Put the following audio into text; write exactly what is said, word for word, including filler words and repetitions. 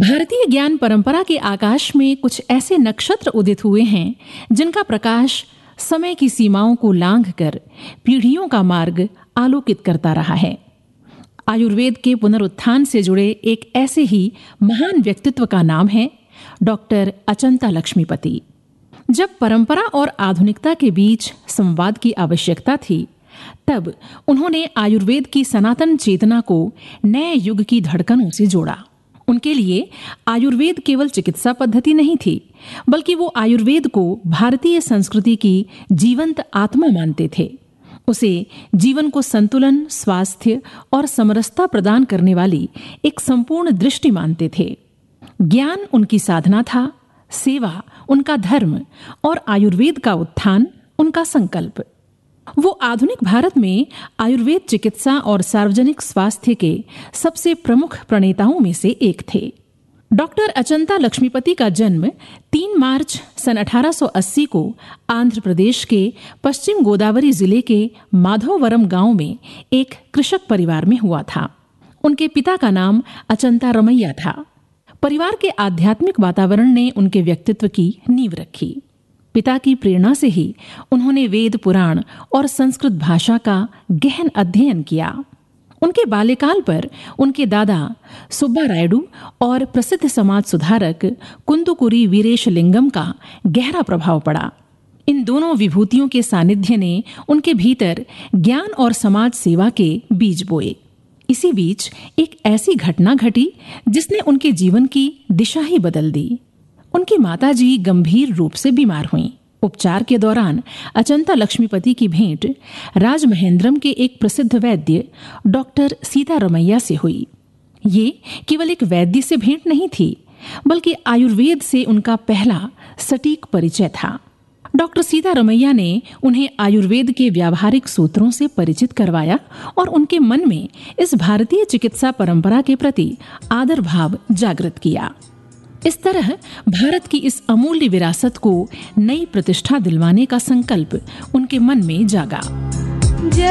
भारतीय ज्ञान परंपरा के आकाश में कुछ ऐसे नक्षत्र उदित हुए हैं जिनका प्रकाश समय की सीमाओं को लांघकर पीढ़ियों का मार्ग आलोकित करता रहा है। आयुर्वेद के पुनरुत्थान से जुड़े एक ऐसे ही महान व्यक्तित्व का नाम है डॉक्टर अचंता लक्ष्मीपति। जब परंपरा और आधुनिकता के बीच संवाद की आवश्यकता थी, तब उन्होंने आयुर्वेद की सनातन चेतना को नए युग की धड़कनों से जोड़ा। उनके लिए आयुर्वेद केवल चिकित्सा पद्धति नहीं थी, बल्कि वो आयुर्वेद को भारतीय संस्कृति की जीवंत आत्मा मानते थे। उसे जीवन को संतुलन, स्वास्थ्य और समरसता प्रदान करने वाली एक संपूर्ण दृष्टि मानते थे। ज्ञान उनकी साधना था, सेवा उनका धर्म और आयुर्वेद का उत्थान उनका संकल्प। वो आधुनिक भारत में आयुर्वेद चिकित्सा और सार्वजनिक स्वास्थ्य के सबसे प्रमुख प्रणेताओं में से एक थे। डॉक्टर अचंता लक्ष्मीपति का जन्म तीन मार्च सन अठारह सौ अस्सी को आंध्र प्रदेश के पश्चिम गोदावरी जिले के माधववरम गांव में एक कृषक परिवार में हुआ था। उनके पिता का नाम अचंता रमैया था। परिवार के आध्यात्मिक वातावरण ने उनके व्यक्तित्व की नींव रखी। पिता की प्रेरणा से ही उन्होंने वेद, पुराण और संस्कृत भाषा का गहन अध्ययन किया। उनके बाल्यकाल पर उनके दादा सुब्बा रायडू और प्रसिद्ध समाज सुधारक कुंदुकुरी वीरेशलिंगम का गहरा प्रभाव पड़ा। इन दोनों विभूतियों के सानिध्य ने उनके भीतर ज्ञान और समाज सेवा के बीज बोए। इसी बीच एक ऐसी घटना घटी जिसने उनके जीवन की दिशा ही बदल दी। उनकी माताजी गंभीर रूप से बीमार हुईं। उपचार के दौरान अचंता लक्ष्मीपति की भेंट राजमहेंद्रम के एक प्रसिद्ध वैद्य डॉक्टर सीता रमैया से हुई। ये केवल एक वैद्य से भेंट नहीं थी, बल्कि आयुर्वेद से उनका पहला सटीक परिचय था। डॉक्टर सीता रमैया ने उन्हें आयुर्वेद के व्यावहारिक सूत्रों से परिचित करवाया और उनके मन में इस भारतीय चिकित्सा परंपरा के प्रति आदर भाव जागृत किया। इस तरह भारत की इस अमूल्य विरासत को नई प्रतिष्ठा दिलवाने का संकल्प उनके मन में जागा।